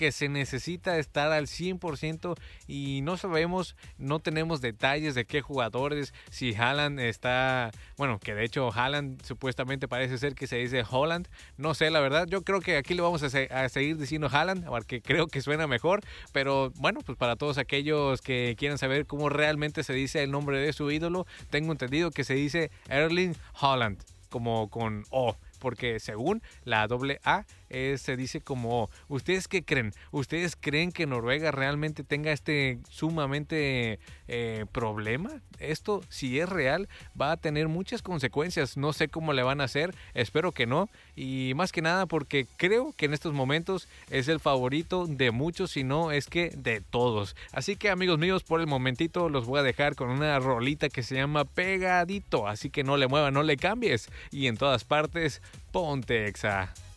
que se necesita estar al 100% y no sabemos, no tenemos detalles de qué jugadores, si Haaland está, bueno, que de hecho Haaland supuestamente parece ser que se dice Holland, no sé la verdad, yo creo que aquí le vamos a seguir diciendo Haaland, porque creo que suena mejor, pero bueno, pues para todos aquellos que quieran saber cómo realmente se dice el nombre de su ídolo, tengo entendido que se dice Erling Haaland, como con O, porque según la AA se dice como O. ¿Ustedes qué creen? ¿Ustedes creen que Noruega realmente tenga este sumamente problema? Esto, si es real, va a tener muchas consecuencias. No sé cómo le van a hacer, espero que no. Y más que nada porque creo que en estos momentos es el favorito de muchos, si no es que de todos. Así que amigos míos, por el momentito los voy a dejar con una rolita que se llama Pegadito. Así que no le muevas, no le cambies. Y en todas partes, ponte Exa.